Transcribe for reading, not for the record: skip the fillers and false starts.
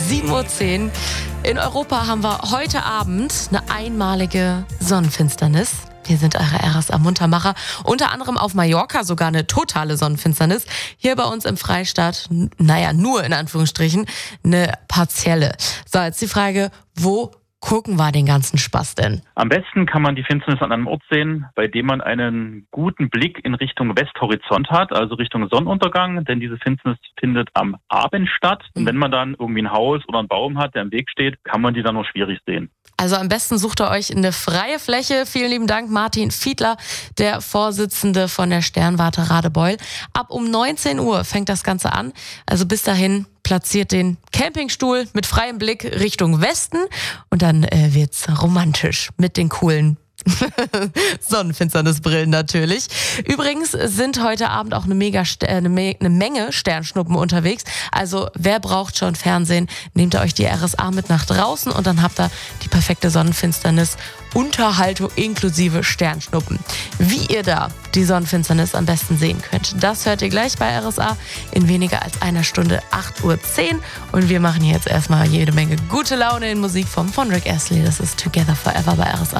7:10 Uhr. In Europa haben wir heute Abend eine einmalige Sonnenfinsternis. Wir sind eure RSA-Muntermacher. Unter anderem auf Mallorca sogar eine totale Sonnenfinsternis. Hier bei uns im Freistaat, nur in Anführungsstrichen, eine partielle. So, jetzt die Frage, wo gucken wir den ganzen Spaß denn? Am besten kann man die Finsternis an einem Ort sehen, bei dem man einen guten Blick in Richtung Westhorizont hat, also Richtung Sonnenuntergang, denn diese Finsternis findet am Abend statt. Und wenn man dann irgendwie ein Haus oder einen Baum hat, der im Weg steht, kann man die dann nur schwierig sehen. Also am besten sucht ihr euch eine freie Fläche. Vielen lieben Dank, Martin Fiedler, der Vorsitzende von der Sternwarte Radebeul. Ab um 19 Uhr fängt das Ganze an. Also bis dahin platziert den Campingstuhl mit freiem Blick Richtung Westen und dann wird's romantisch mit den coolen Sonnenfinsternisbrillen natürlich. Übrigens sind heute Abend auch eine Menge Sternschnuppen unterwegs. Also wer braucht schon Fernsehen, nehmt ihr euch die RSA mit nach draußen und dann habt ihr die perfekte Sonnenfinsternis. Unterhaltung inklusive Sternschnuppen. Wie ihr da die Sonnenfinsternis am besten sehen könnt, das hört ihr gleich bei RSA in weniger als einer Stunde, 8:10 Uhr. Und wir machen jetzt erstmal jede Menge gute Laune in Musik von Rick Astley. Das ist Together Forever bei RSA.